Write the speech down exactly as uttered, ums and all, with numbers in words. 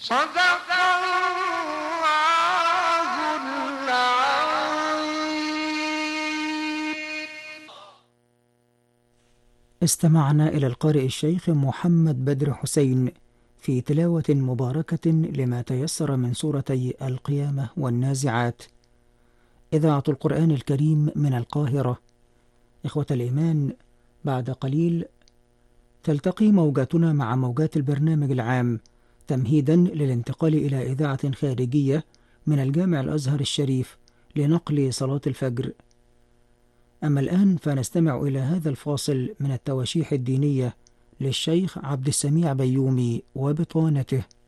صدق الله العظيم. استمعنا إلى القارئ الشيخ محمد بدر حسين في تلاوة مباركة لما تيسر من سورتي القيامة والنازعات. إذاعة القرآن الكريم من القاهرة. إخوة الإيمان، بعد قليل تلتقي موجاتنا مع موجات البرنامج العام تمهيدا للانتقال إلى إذاعة خارجية من الجامع الأزهر الشريف لنقل صلاة الفجر. أما الآن فنستمع إلى هذا الفاصل من التواشيح الدينية للشيخ عبد السميع بيومي وبطانته.